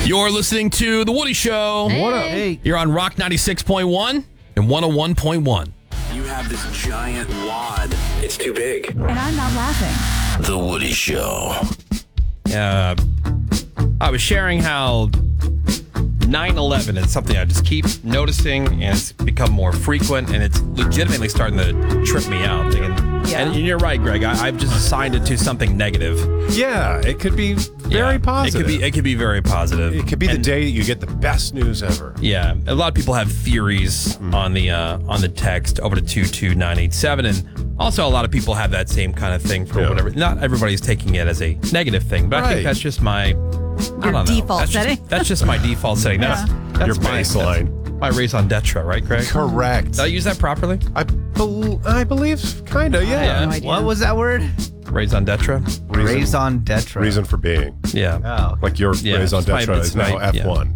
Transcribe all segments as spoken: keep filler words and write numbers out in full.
You're listening to The Woody Show. Hey. What up? Hey. You're on Rock ninety-six point one and one oh one point one. You have this giant wad. It's too big. And I'm not laughing. The Woody Show. Uh, I was sharing how nine eleven is something I just keep noticing, and it's become more frequent, and it's legitimately starting to trip me out. Thinking, Yeah. And you're right, Greg. I, I've just assigned it to something negative. Yeah, it could be very Yeah, positive. It could be. It could be very positive. It could be the And- day that you get the best news ever. Yeah, a lot of people have theories on the uh, on the text over to two two nine eight seven, and also a lot of people have that same kind of thing for Yeah. whatever. Not everybody's taking it as a negative thing, but I Right. think that's just my I don't know. default that's setting. Just, that's just my default setting. That's, that's Your my, baseline. That's my raison d'etre, right, Greg? Correct. Did I use that properly? I, bel I believe, kind of, yeah. Yeah. No idea. What was that word? Raison d'etre. Reason, Raison d'etre. reason for being. Yeah, Oh. Like your Yeah, raison it's my- d'etre it's is now my- F yeah. one.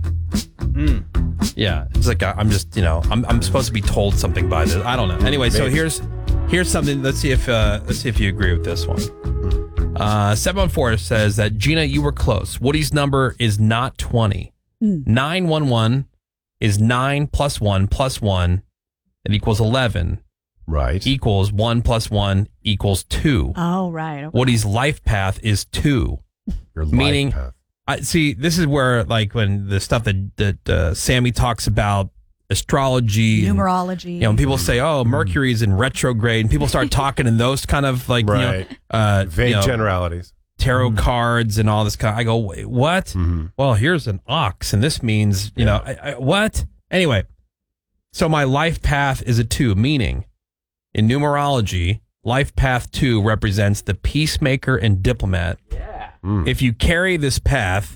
yeah. It's like I, I'm just, you know, I'm I'm supposed to be told something by this. I don't know. Anyway, so Maybe. here's here's something. Let's see if uh, let's see if you agree with this one. Uh, seven one four says that Gina, you were close. Woody's number is not twenty. Nine one one is nine plus one plus one. It equals eleven. Right. Equals one plus one equals two. Oh, right. Okay. Woody's life path is two. Your life meaning- path. I see. This is where, like, when the stuff that that uh, Sammy talks about astrology, and, Numerology. you know, when people say, "Oh, Mercury's in retrograde," and people start talking in those kind of like, Right. you know, uh, Vague you know, generalities. tarot cards and all this kind. I go, Wait, what? Mhm. Well, here's an ox, and this means, you know, I, I, what? Anyway, so my life path is a two, meaning in numerology, life path two represents the peacemaker and diplomat. Mm. If you carry this path,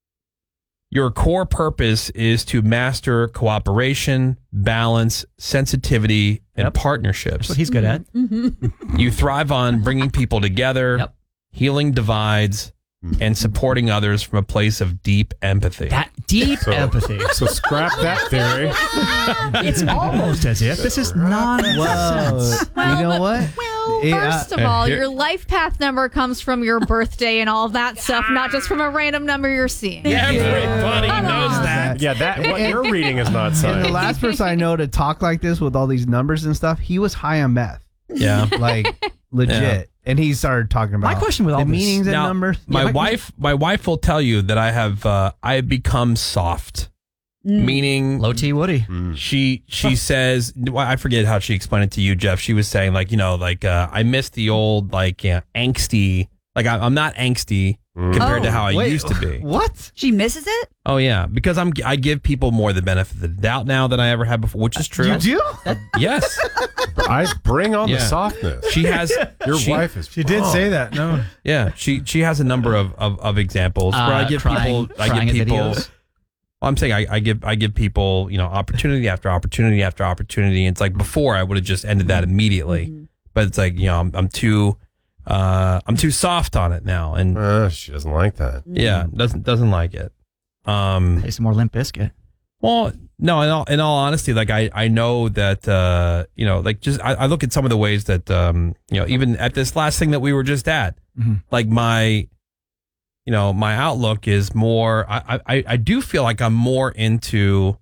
your core purpose is to master cooperation, balance, sensitivity, and Yep. partnerships. That's what he's good at. You thrive on bringing people together, Yep. healing divides, and supporting others from a place of deep empathy. That deep So- empathy. So scrap that theory. It's almost as if this is nonsense. Whoa. You know what? Well, Yeah. first of all, here- your life path number comes from your birthday and all of that stuff, not just from a random number you're seeing. Everybody knows that. Yeah, that what you're reading is not And the science. last person I know to talk like this with all these numbers and stuff, he was high on meth. Yeah. Like, legit. Yeah. And he started talking about My question with all the this- meanings and Now, numbers. My Yeah, my- wife, my wife will tell you that I have, uh, I have become soft, meaning Low T Woody. she she says, well, I forget how she explained it to you, Jeff. She was saying like, you know, like uh, I miss the old like uh, angsty. Like I, I'm not angsty compared to Oh, how I wait, used to be. What? She misses it? Oh yeah, because I'm I give people more the benefit of the doubt now than I ever had before, which is true. You do? Yes, I bring on Yeah. the softness. she has. Your she- wife is. She did oh. say that. No. Yeah, she she has a number of of, of examples where I Uh, give crying- people I crying give at people. videos. Well, I'm saying I, I give I give people, you know, opportunity after opportunity after opportunity. It's like before I would have just ended that immediately, but it's like, you know, I'm, I'm too uh, I'm too soft on it now, and Uh, she doesn't like that. yeah, doesn't doesn't like it. Um, Hey, some more Limp Bizkit. well, no, in all in all honesty, like I I know that uh, you know, like just I, I look at some of the ways that um, you know, even at this last thing that we were just at, Mhm. like my. You know, my outlook is more. I, I I do feel like I'm more into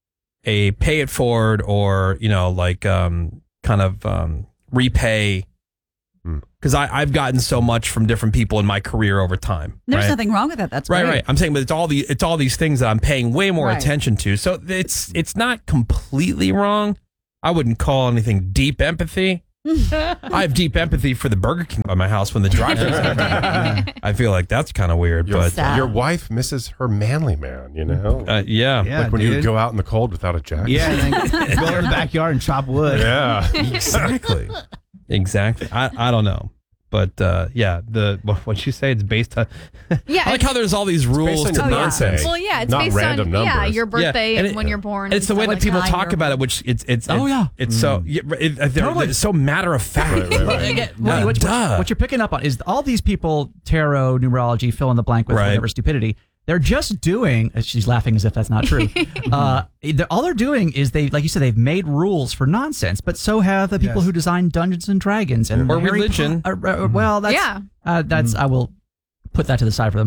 a pay it forward or you know like um kind of um repay Hmm. because I I've gotten so much from different people in my career over time. There's right? nothing wrong with that. That's Right, great. right. I'm saying, but it's all the it's all these things that I'm paying way more Right. attention to. So it's it's not completely wrong. I wouldn't call anything deep empathy. I have deep empathy for the Burger King by my house when the drive-thru's empty. I feel like that's kind of weird, Your, but Sad. your wife misses her manly man, you know? uh, yeah. Yeah, like when you dude. go out in the cold without a jacket. Yeah, and then go in the backyard and chop wood. Yeah. Exactly. Exactly. I, I don't know. But uh, yeah, the what you say it's based on. Yeah, I like it's- how there's all these rules on to your nonsense. birthday. Well, yeah, it's Not based random on yeah numbers. your birthday Yeah, and, and it- when you're born. And it's the and way stuff that people like talk you're- about it, which it's it's Oh, it's, yeah. it's so yeah, it, it, they're- Totally. it's so matter of fact. Right, right, right. Again, Uh, what, what- duh. what you're picking up on is all these people, tarot, numerology, fill in the blank with Right. whatever stupidity. They're just doing. She's laughing as if that's not true. uh, they're- all they're doing is they, like you said, they've made rules for nonsense. But so have the people Yes. who design Dungeons and Dragons and Or Harry religion. Po- uh, uh, well, that's Yeah. uh, that's. I will put that to the side for the moment.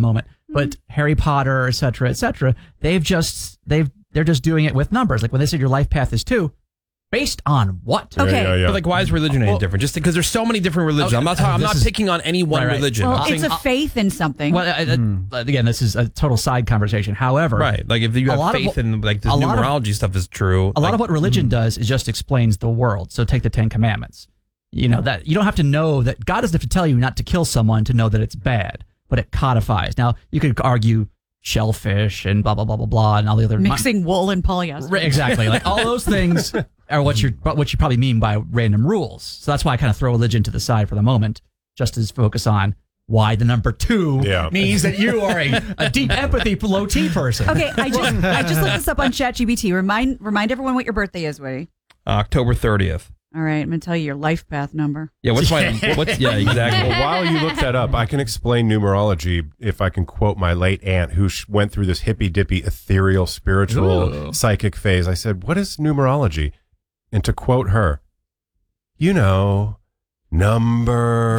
But Harry Potter, et cetera, et cetera, they've just they've they're just doing it with numbers. Like when they said your life path is two, based on what? Okay. Yeah, yeah, yeah. But like, why is religion any Well- different? Just because there's so many different religions. Okay, I'm not talking, uh, I'm this not is- picking on any one Right, right. religion. Well, I'm it's saying- a faith in something. Well, uh, uh, again, this is a total side conversation. However, right. Like if you a have lot of faith what- in like this a lot of- numerology stuff is true. a lot like, of what religion does is just explains the world. So take the Ten Commandments. You know that you don't have to know that God doesn't have to tell you not to kill someone to know that it's bad, but it codifies. Now you could argue shellfish and blah blah blah blah blah and all the other Mixing wool and polyester. Right, exactly. Like all those things are what you what you probably mean by random rules. So that's why I kind of throw religion to the side for the moment, just to focus on why the number two Yeah. means that you are a, a deep empathy low T person. Okay, I just I just looked this up on ChatGPT. Remind remind everyone what your birthday is, Woody. October thirtieth. All right, I'm gonna tell you your life path number. Yeah. What's my? What's yeah? Exactly. Well, while you look that up, I can explain numerology if I can quote my late aunt who sh- went through this hippy dippy ethereal spiritual Ooh. psychic phase. I said, "What is numerology?" And to quote her, you know, numbers.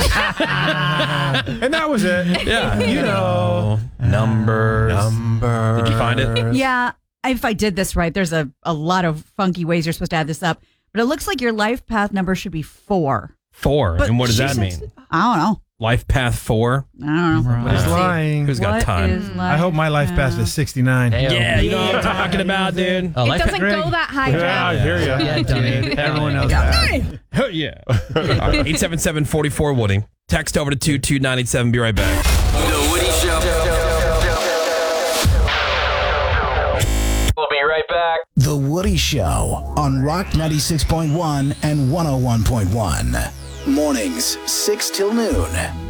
And that was it. Yeah. You know, numbers. numbers. Did you find it? Yeah, if I did this right, there's a, a lot of funky ways you're supposed to add this up. But it looks like your life path number should be four. Four. But and what does she that says- mean? I don't know. Life path four. I don't know. He's Let's see. lying. Who's got What time? is I hope my life path path? is sixty-nine. Yeah, you know what I'm talking about, dude. Oh, It life- doesn't go that high, Yeah, I Jeff. hear you. Yeah, it does. Everyone knows that. Oh, yeah. eight seven seven, four four, Woody. Text over to two two nine eight seven. Be right back. The Woody Show. We'll be right back. The Woody Show on Rock ninety-six point one and one oh one point one. Mornings, six till noon.